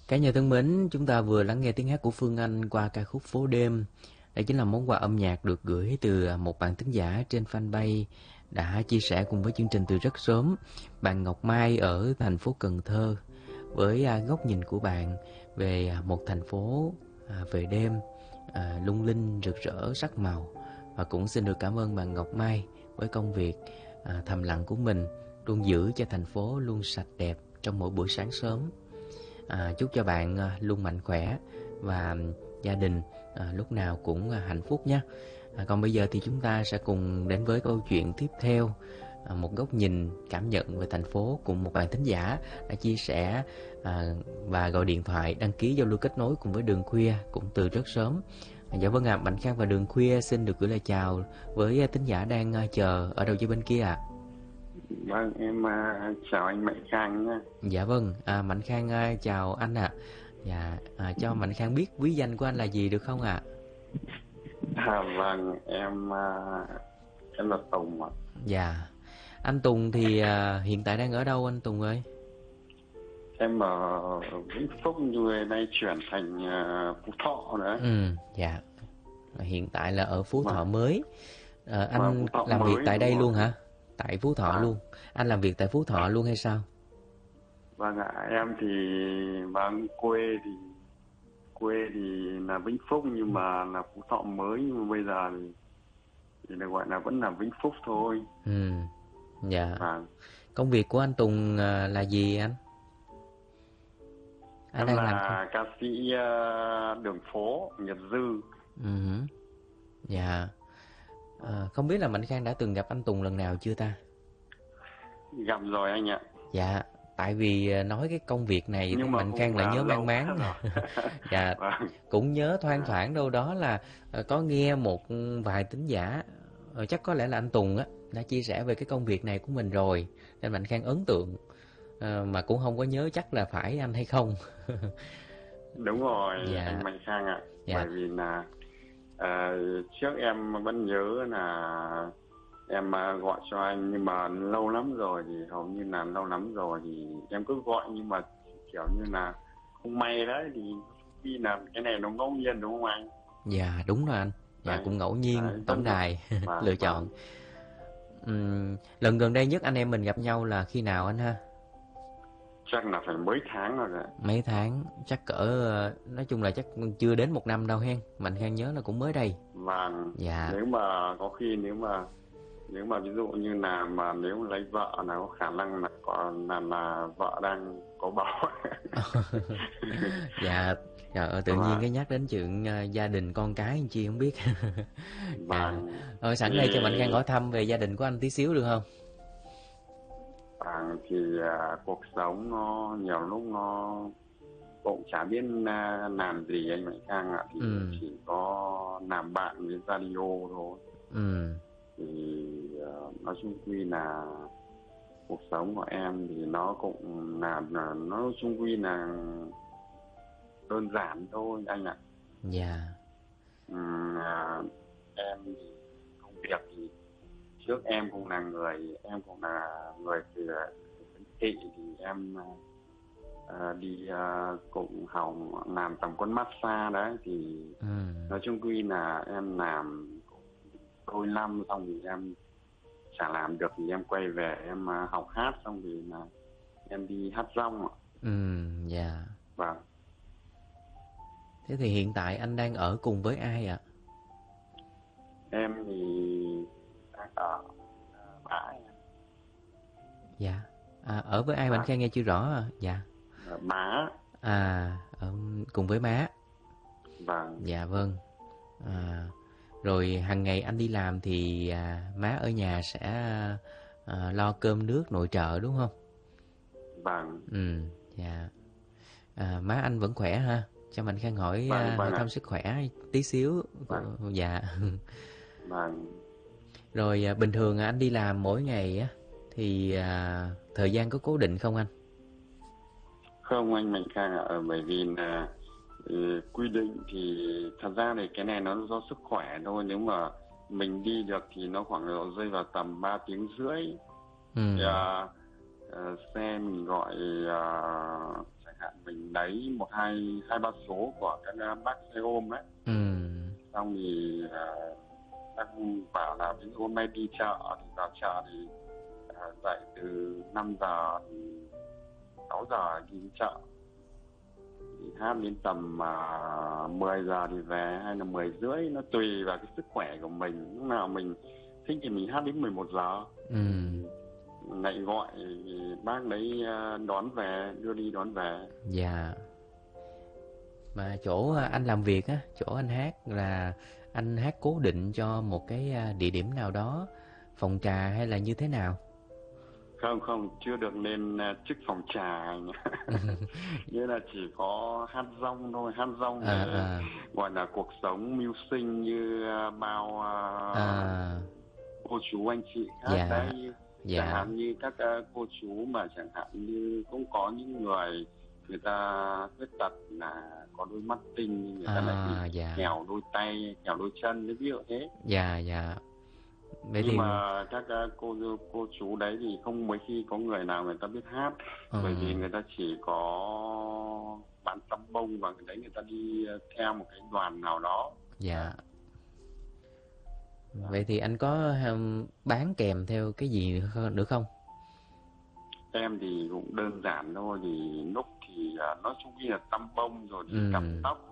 Cả nhà thân mến, chúng ta vừa lắng nghe tiếng hát của Phương Anh qua ca khúc Phố Đêm. Đây chính là món quà âm nhạc được gửi từ một bạn thính giả trên fanpage đã chia sẻ cùng với chương trình từ rất sớm. Bạn Ngọc Mai ở thành phố Cần Thơ với góc nhìn của bạn về một thành phố về đêm lung linh rực rỡ sắc màu. Và cũng xin được cảm ơn bạn Ngọc Mai với công việc thầm lặng của mình, luôn giữ cho thành phố luôn sạch đẹp trong mỗi buổi sáng sớm. Chúc cho bạn luôn mạnh khỏe và gia đình lúc nào cũng hạnh phúc nhé. Còn bây giờ thì chúng ta sẽ cùng đến với câu chuyện tiếp theo, một góc nhìn cảm nhận về thành phố cùng một bạn thính giả đã chia sẻ và gọi điện thoại đăng ký giao lưu kết nối cùng với Đường Khuya cũng từ rất sớm. Dạ vâng ạ, Mạnh Khang và Đường Khuya xin được gửi lời chào với thính giả đang chờ ở đầu dây bên kia ạ. Vâng, em chào anh Mạnh Khang nhé. Dạ vâng, Mạnh Khang chào anh ạ. Dạ, cho Mạnh Khang biết quý danh của anh là gì được không ạ? Vâng, em là Tùng ạ. Dạ, anh Tùng thì hiện tại đang ở đâu anh Tùng ơi? Em ở Vĩnh Phúc nhưng nay chuyển thành Phú Thọ nữa. Dạ, hiện tại là ở Phú Thọ mới. Anh Phú Thọ làm mới, việc tại đây rồi. luôn hả? Tại Phú Thọ luôn. Anh làm việc tại Phú Thọ luôn hay sao? Vâng ạ, em thì quê thì là Vĩnh Phúc nhưng mà là Phú Thọ mới, nhưng mà bây giờ thì là gọi là vẫn là Vĩnh Phúc thôi. Dạ. Vâng. Công việc của anh Tùng là gì anh? Em đang là làm ca sĩ đường phố Nhật Dư. Dạ. Không biết là Mạnh Khang đã từng gặp anh Tùng lần nào chưa ta? Gặp rồi anh ạ. Dạ, tại vì nói cái công việc này thì Mạnh Khang lại nhớ mang máng. Dạ, cũng nhớ thoang thoảng đâu đó là có nghe một vài thính giả, chắc có lẽ là anh Tùng á đã chia sẻ về cái công việc này của mình rồi, nên Mạnh Khang ấn tượng, mà cũng không có nhớ chắc là phải anh hay không. Đúng rồi, dạ. anh Mạnh Khang ạ. Dạ. Bởi vì là trước em vẫn nhớ là em gọi cho anh, nhưng mà lâu lắm rồi thì hầu như là lâu lắm rồi thì em cứ gọi, nhưng mà kiểu như là không may đấy, thì khi là cái này nó ngẫu nhiên đúng không anh? Dạ đúng rồi anh. Dạ Đấy. cũng ngẫu nhiên Đấy, tổng đài lựa chọn. Lần gần đây nhất anh em mình gặp nhau là khi nào anh ha? Chắc là phải mấy tháng rồi đấy. Mấy tháng, chắc nói chung là chắc chưa đến 1 năm đâu hen. Mạnh Khang nhớ là cũng mới đây. Vâng. Dạ. Nếu mà có khi nếu mà ví dụ như là mà nếu lấy vợ là có khả năng là còn là vợ đang có bầu. Dạ. Trời ơi, tự nhiên cái nhắc đến chuyện gia đình con cái anh chi không biết. Vâng. Sẵn đây cho Mạnh Khang hỏi thăm về gia đình của anh tí xíu được không? Thì cuộc sống nó nhiều lúc nó cũng chả biết làm gì anh Mạnh Khang ạ. Thì chỉ có làm bạn với radio thôi. Thì nói chung quy là cuộc sống của em thì nó cũng là nó chung quy là đơn giản thôi anh ạ. Dạ. Em thì công việc thì trước em cũng là người từ thị, thì em đi cũng học làm tầm quân massage đấy, thì nói chung quy là em làm đôi năm xong thì em chả làm được thì em quay về em học hát, xong thì là em đi hát rong ạ. Dạ. Vâng. Thế thì hiện tại anh đang ở cùng với ai ạ? Em thì đang ở bãi em. Dạ. Ở với ai Mạnh Khang nghe chưa rõ à? Dạ. Má. Cùng với má. Vâng. Dạ vâng. Rồi hàng ngày anh đi làm thì má ở nhà sẽ lo cơm nước nội trợ đúng không? Vâng. Dạ. Má anh vẫn khỏe ha? Cho Mạnh Khang hỏi hỏi thăm sức khỏe tí xíu. Dạ. Vâng. Rồi bình thường anh đi làm mỗi ngày á thì thời gian có cố định không anh? Không anh Mạnh Khang ạ, bởi vì là quy định thì thật ra thì cái này nó do sức khỏe thôi. Nếu mà mình đi được thì nó khoảng độ rơi vào tầm 3 tiếng rưỡi. Xe mình gọi chẳng hạn mình lấy một hai hai ba số của các bác xe ôm ấy. Xong thì bác bảo là ví dụ hôm nay đi chợ thì vào chợ thì dậy từ 5 giờ thì 6 giờ đi chợ, thì hát đến tầm 10 giờ thì về, hay là 10 rưỡi, nó tùy vào cái sức khỏe của mình. Lúc nào mình thích thì mình hát đến 11 giờ. Lại gọi thì bác đấy đón về, đưa đi đón về. Dạ. Mà chỗ anh làm việc á, chỗ anh hát là anh hát cố định cho một cái địa điểm nào đó, phòng trà hay là như thế nào? Không, chưa được lên chức phòng trà anh. Nghĩa là chỉ có hát rong thôi, hát rong để gọi là cuộc sống mưu sinh như bao cô chú anh chị khác đấy. Chẳng hạn như các cô chú mà chẳng hạn như cũng có những người ta khuyết tật là có đôi mắt tinh, người ta lại bị nghèo đôi tay, nghèo đôi chân, ví dụ thế. Dạ. Vậy Nhưng thì mà các cô chú đấy thì không mấy khi có người nào người ta biết hát, bởi vì người ta chỉ có bán tăm bông và đấy người ta đi theo một cái đoàn nào đó. Dạ. Vậy thì anh có bán kèm theo cái gì nữa không? Em thì cũng đơn giản thôi, thì lúc thì nói chung là tăm bông rồi thì cặp tóc